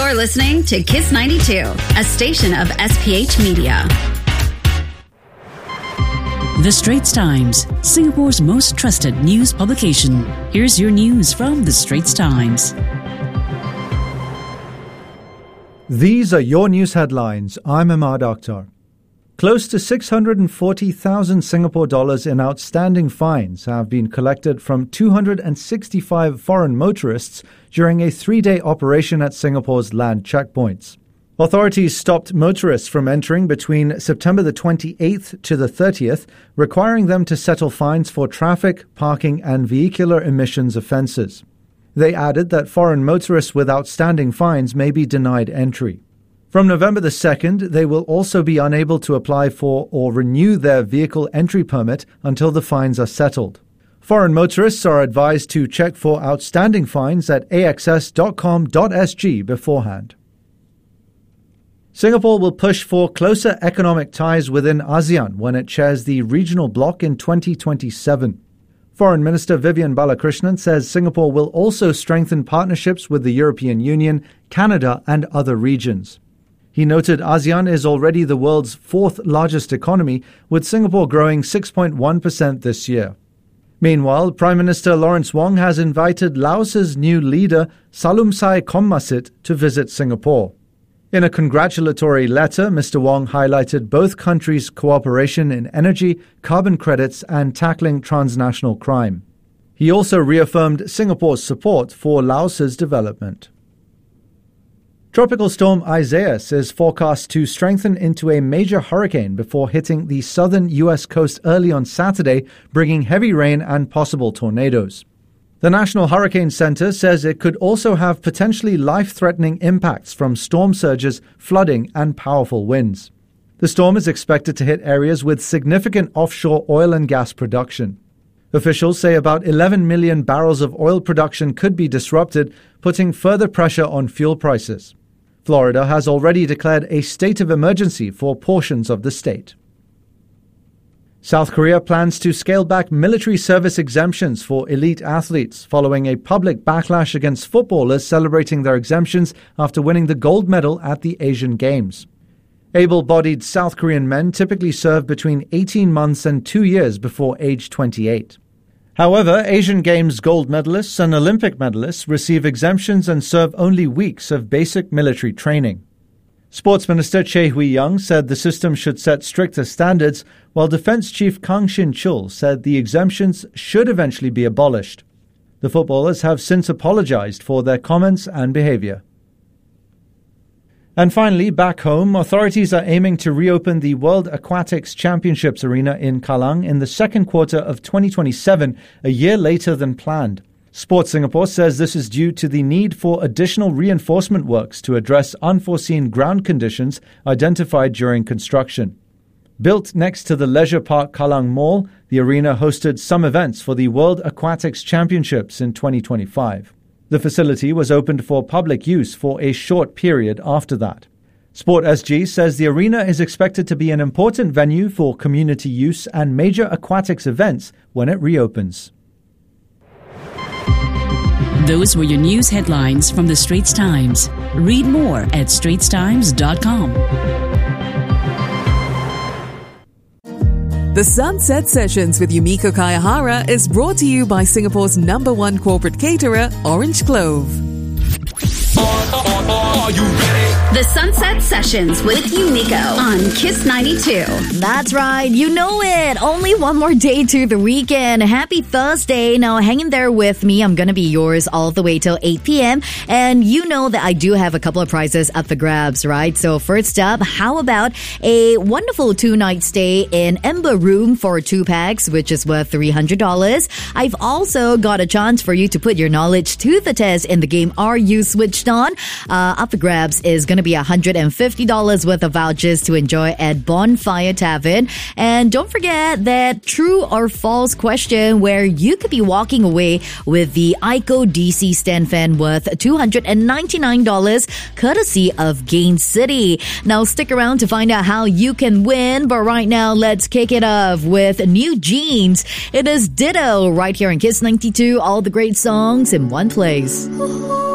You're listening to Kiss 92, a station of SPH Media. The Straits Times, Singapore's most trusted news publication. Here's your news from The Straits Times. These are your news headlines. I'm Ahmad Akhtar. Close to 640,000 Singapore dollars in outstanding fines have been collected from 265 foreign motorists during a 3-day operation at Singapore's land checkpoints. Authorities stopped motorists from entering between September the 28th to the 30th, requiring them to settle fines for traffic, parking and vehicular emissions offences. They added that foreign motorists with outstanding fines may be denied entry. From November the 2nd, they will also be unable to apply for or renew their vehicle entry permit until the fines are settled. Foreign motorists are advised to check for outstanding fines at axs.com.sg beforehand. Singapore will push for closer economic ties within ASEAN when it chairs the regional bloc in 2027. Foreign Minister Vivian Balakrishnan says Singapore will also strengthen partnerships with the European Union, Canada and other regions. He noted ASEAN is already the world's fourth largest economy, with Singapore growing 6.1% this year. Meanwhile, Prime Minister Lawrence Wong has invited Laos's new leader, Salumsai Kommasit, to visit Singapore. In a congratulatory letter, Mr. Wong highlighted both countries' cooperation in energy, carbon credits and tackling transnational crime. He also reaffirmed Singapore's support for Laos's development. Tropical storm Isaias is forecast to strengthen into a major hurricane before hitting the southern U.S. coast early on Saturday, bringing heavy rain and possible tornadoes. The National Hurricane Center says it could also have potentially life-threatening impacts from storm surges, flooding, and powerful winds. The storm is expected to hit areas with significant offshore oil and gas production. Officials say about 11 million barrels of oil production could be disrupted, putting further pressure on fuel prices. Florida has already declared a state of emergency for portions of the state. South Korea plans to scale back military service exemptions for elite athletes following a public backlash against footballers celebrating their exemptions after winning the gold medal at the Asian Games. Able-bodied South Korean men typically serve between 18 months and 2 years before age 28. However, Asian Games gold medalists and Olympic medalists receive exemptions and serve only weeks of basic military training. Sports Minister Cheh Hui-young said the system should set stricter standards, while Defence Chief Kang Shin-chul said the exemptions should eventually be abolished. The footballers have since apologized for their comments and behavior. And finally, back home, authorities are aiming to reopen the World Aquatics Championships Arena in Kallang in the second quarter of 2027, a year later than planned. Sports Singapore says this is due to the need for additional reinforcement works to address unforeseen ground conditions identified during construction. Built next to the Leisure Park Kallang Mall, the arena hosted some events for the World Aquatics Championships in 2025. The facility was opened for public use for a short period after that. Sport SG says the arena is expected to be an important venue for community use and major aquatics events when it reopens. Those were your news headlines from The Straits Times. Read more at straitstimes.com. The Sunset Sessions with Yumiko Kayahara is brought to you by Singapore's #1 corporate caterer, Orange Clove. Are you ready? The Sunset Sessions with Yumiko on Kiss 92. That's right. You know it. Only one more day to the weekend. Happy Thursday. Now, hang in there with me. I'm going to be yours all the way till 8 p.m. And you know that I do have a couple of prizes up for grabs, right? So first up, how about a wonderful 2-night stay in Ember Room for 2 packs, which is worth $300. I've also got a chance for you to put your knowledge to the test in the game Are You Switched On? Up for grabs is going to be $150 worth of vouchers to enjoy at Bonfire Tavern. And don't forget that true or false question where you could be walking away with the ICO DC stand fan worth $299 courtesy of Gain City. Now stick around to find out how you can win, but right now let's kick it off with New Jeans. It is Ditto right here in Kiss 92, all the great songs in one place.